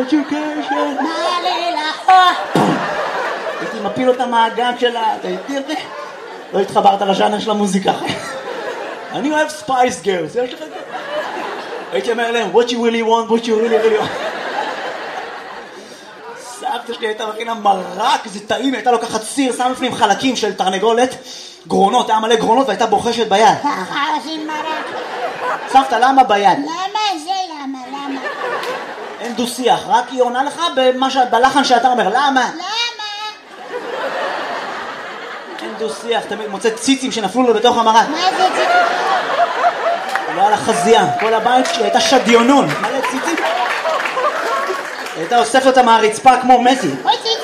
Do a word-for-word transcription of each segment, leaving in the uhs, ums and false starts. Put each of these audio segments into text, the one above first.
education. מה לי לחוק? הייתי מפיל אותה מהגג שלה, תראי, לא התחברת לז'אנר של המוזיקה. אני אוהב ספייס גרס, יש לך את זה? הייתי אומר להם, what you really want, what you really really want. סבתא שלי הייתה מכינה מרק, זה טעים, הייתה לוקחת סיר, שם לפנים חלקים של תרנגולת, גרונות, היה מלא גרונות והייתה בוחשת ביד. ככה עושים מרק. סבתא, למה ביד? למה זה למה? למה? אין דו שיח, רק היא עונה לך בלחן שאתה אומר, למה? למה? אין דו שיח, תמיד מוצא ציצים שנפלו לו בתוך המרק. מה זה ציצים? לא על החזייה, כל הבית שלי הייתה שדיונון, מלא ציצים. הייתה אוספת אותה מהרצפה כמו מסי. אוי ציצים.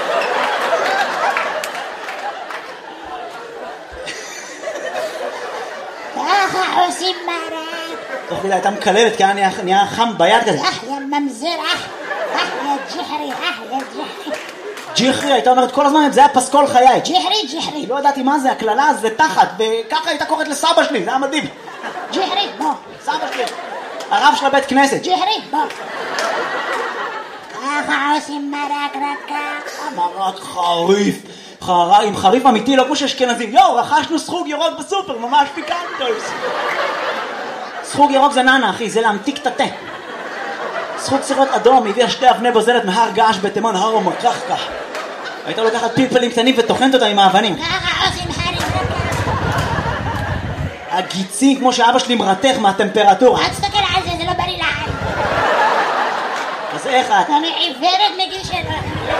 ככה עושים מרק. תוך כדי הייתה מקללת כי היה נהיה חם ביד כזה. אח יא ממזר, אח, אח יא ג'חרי, אח יא ג'חרי. ג'יחרי, הייתה אומרת כל הזמן, זה היה פסקול חיי. ג'חרי, ג'חרי. לא ידעתי מה זה, הכללה זה תחת, וככה הייתה קוראת לסבא שלי, זה היה מדהים. ג'חרי, בוא. סבא שלי, הרב של הבית כנסת. ג'חרי, בוא. ככה עושים מרק רק ככה. מרק חריף, חר... עם חריף אמיתי, לא כמו שאשכנזים. יואו, רכשנו סחוג ירוק בסופר, ממש פיקנטוס. סחוג ירוק זה ננה, אחי, זה להמתיק את התה. סחוג סירות אדום, הביאה שתי אבני בוזלת מהר געש בתימן, הר ומקחקח. הייתה לוקחת פלפלים קטנים וטוחנת אותם עם האבנים. ככה עושים חריף רק ככה. הגיצים, כמו שאבא שלי מרתך מהטמפרטורה. אל תסתכל על זה, זה לא בריא לעין. אז איך את? אני עיוורת מגיל שלו.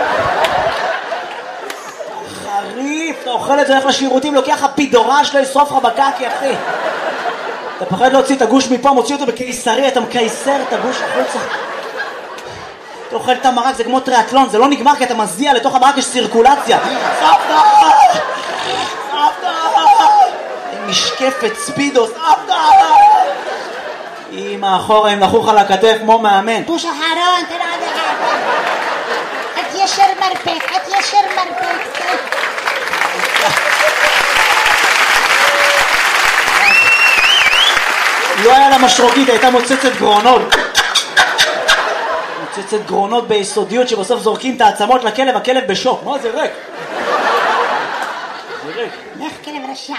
חריף, אתה אוכל את זה, הולך לשירותים, לוקח הפידורה שלו, ישרוף לך בקקי, אחי. אתה פחד להוציא את הגוש מפה, מוציא אותו בקיסרי, אתה מקייסר את הגוש החוצה. אתה אוכל את המרק, זה כמו טריאטלון, זה לא נגמר כי אתה מזיע, לתוך המרק יש סירקולציה. סבתא! סבתא! משקפת ספידו, סבתא! אמא, אחורה, הם נחוך על הכתף כמו מאמן. בוש אחרון, תראה עד אחד. את ישר מרפק, את ישר מרפק. לא היה לה משרוקית, הייתה מוצצת גרונות. מוצצת גרונות ביסודיות שבסוף זורקים את העצמות לכלב, הכלב בשוק. מה זה ריק? זה ריק. לך כלב רשע.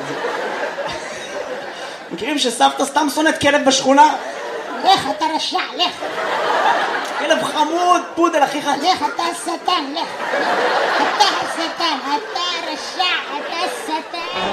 מכירים שסבתא סתם שונאת כלב בשכונה? לך אתה רשע, לך. כלב חמוד, פודל אחיך. לך אתה שטן, לך. אתה השטן, אתה רשע, אתה שטן.